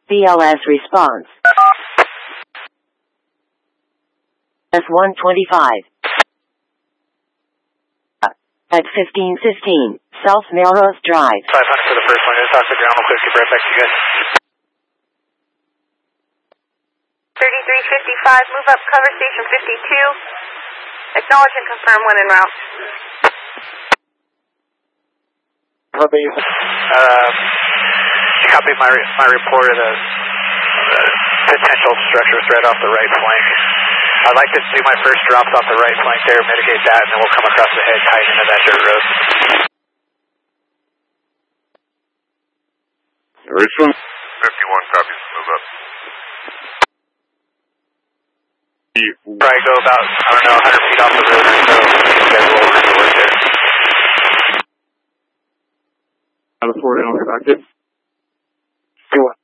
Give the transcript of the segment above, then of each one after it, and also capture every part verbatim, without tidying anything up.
B L S response. S one twenty-five. At fifteen fifteen, South Melrose Drive. five hundred for the first one. I'm going to talk to the ground real quick. Get right back to you guys. thirty-three fifty-five, move up cover station fifty-two. Acknowledge and confirm when en route. Uh, copy my my report of the uh, potential structure threat off the right flank. I'd like to do my first drops off the right flank there, mitigate that, and then we'll come across the head, tight into that dirt road. Richmond? fifty-one copies, move up. Probably go about, I don't know, one hundred feet off the road or so. You guys will over to work there. Out of four, down, active. Do what?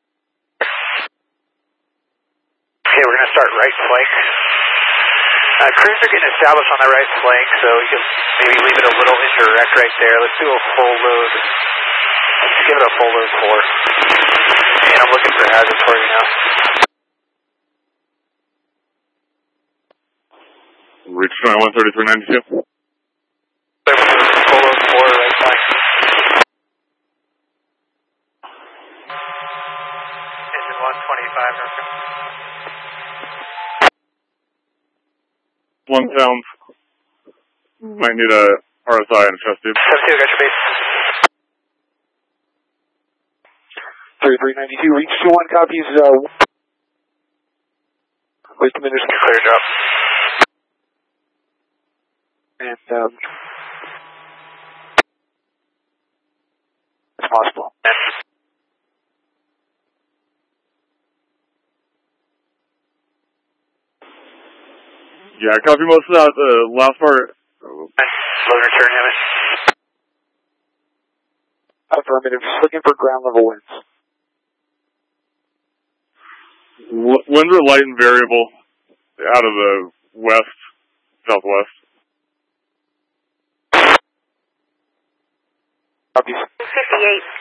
Okay, we're going to start right flank. Uh, crews are getting established on the right flank, so you can maybe leave it a little indirect right there. Let's do a full load. Let's give it a full load four. And I'm looking for hazards for you now. Reach twenty one thirty three ninety two. Full load four, right flank. Engine one twenty-five, North. One sounds. Might need a R S I and a chest tube. seven two, got your base. thirty-three ninety-two, reach two one copies. Uh, wait a minute. Clear drop. And, um, it's possible. Yeah, copy most of that. The uh, last part. Load return, Hammond. Affirmative. Just looking for ground level winds. W- winds are light and variable out of the west, southwest. Copies. fifty-eight,